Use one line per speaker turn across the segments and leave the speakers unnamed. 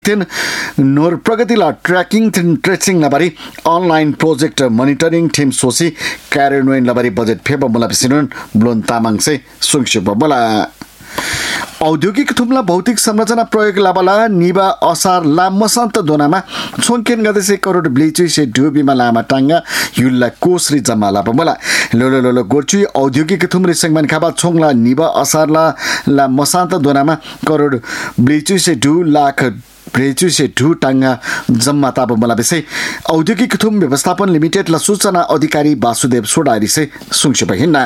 नोर प्रगतिला tracking tracing लबारी online project monitoring team सोसी कार्यान्वयन लबारी बजेट फेब मला पिसिनुन ब्लोन तामाङ से सुंगशुप मला औद्योगिक थुम्ला भौतिक संरचना प्रयोग लाबला निबा असार ला मसन्त दोनामा छोंकेन गदेसे करोड ब्लिचुई से डुबीमा लामा टांगा युल्ला कोसरी जम्मा लापा मला लोलो गोर्चुई औद्योगिक थुम्री सेगमन खाबा छोंगला निबा असार ला मसन्त दोनामा करोड ब्लिचुई से 2 लाख ब्रेचु से ढु टांगा जम्मा ताब मला विषय औद्योगिक थुम व्यवस्थापन लिमिटेड ला सूचना अधिकारी वासुदेव सोडारी से सुंगशुप हिन्ना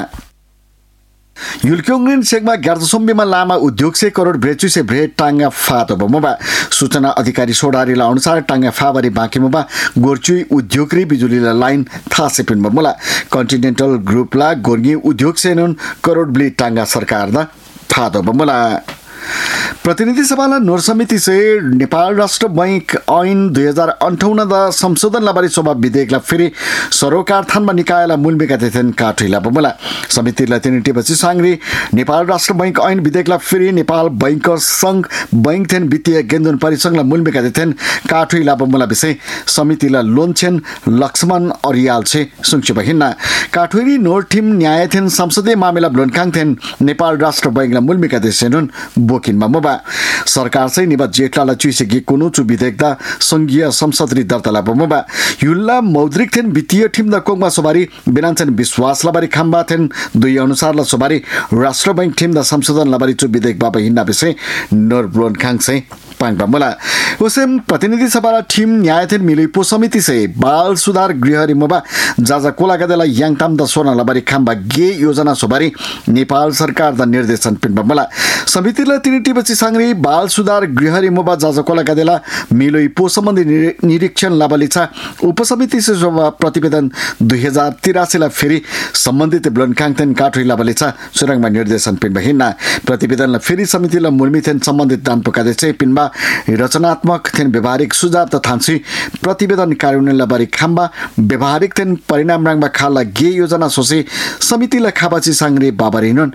युलक्योंगलिन सेगमा ग्यार्जसोम्बीमा लामा उद्योग से करोड ब्रेचु से ब्रेड टांगा फातो बमबा सूचना अधिकारी सोडारी ला अनुसार टांगा फावरी बाँकी मुबा गोर्चुई उद्योग री बिजुली ला लाइन थासे पिन बमला कन्टिनेन्टल ग्रुप ला गोर्गी उद्योग से नन करोड ब्ली टांगा सरकार दा फातो बमला प्रतिनिधि सभालाई नोर समिति से नेपाल राष्ट्र बैंक ऐन 2058 दा संशोधन लबारी सभा विधेयकलाई फेरि सरोकार थानमा निकायलाई मूलमेका थिएन काठैला बमला समितिलाई तिनीटी बची सांग्री नेपाल राष्ट्र बैंक ऐन विधेयकलाई फेरि नेपाल बैंक संघ बैंक थेन वित्तीय केन्द्र परिसंघलाई मूलमेका थिएन काठैला बमला विषय समितिलाई लोनछेन लक्ष्मण अरियाल से सुंगशुप हिन्ना काठोरी नोर टीम न्याय थेन संसदीय मामिला ब्लोनखाङ थेन नेपाल राष्ट्र बैंकलाई मूलमेका थिएन बोकिनमा मोबा सरकार चाहिँ निबा जेठलालाई चुइसके कुनु चु विधेयकदा संघीय संसदरी दर्ताला बमोबा युल्ला मौद्रिक थेन वित्तीय टीम द कोगमा सोबारी बिनान्छन विश्वास लबारी खाम्बा थेन दुई अनुसार ला सोबारी राष्ट्र बैंक टीम द संशोधन लबारी चु विधेयक बाबा हिन्ना विषय नोर ब्लोन खाङ चाहिँ पाङबा मला उसेम प्रतिनिधि सभा टीम न्याय थेन मिलिपो समिति से बाल सुधार गृह रिमोबा जाजा कोलागदेला याङताम द सोना लबारी खाम्बा गे योजना सोबारी नेपाल सरकार द निर्देशन पिन बमला समितिलाई तिनीटी बची सांग्री बाल सुधार गृह रिमोबा जाजा कोलागदेला मिलिपो सम्बन्धी निरीक्षण लाबलिछा उपसमिति से प्रतिवेदन 2083 ला फेरि सम्बन्धित ब्लोनखाङथेन काठुई लाबलिछा सुरङमा निर्देशन पिन बहिना प्रतिवेदनलाई फेरि समितिलाई मुर्मिथेन सम्बन्धित दान पकादेछे पिनमा रचनात्मक थेन व्यवहारिक सुझाव तथा प्रतिवेदन कार्यान्वयन लबारी खाम्बा व्यवहारिक थेन परिणाम राङमा खाला गे योजना सोसे समितिलाई खाबाची सांग्रे बाबरिनुन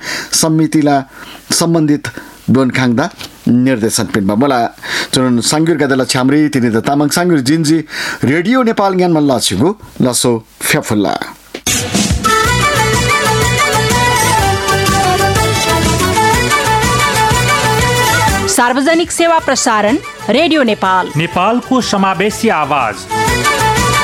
समितिलाई सम्बन्धित ब्लोनखाङदा निर्देशन पिनमा मला जुन सांगुर गदला छामरी तिनी द तामाङ सांगुर जिन्जी रेडियो नेपाल ज्ञानमा लछिगु लसो फ्याफुल्ला
सार्वजनिक सेवा प्रसारण रेडियो नेपाल
नेपालको समावेशी आवाज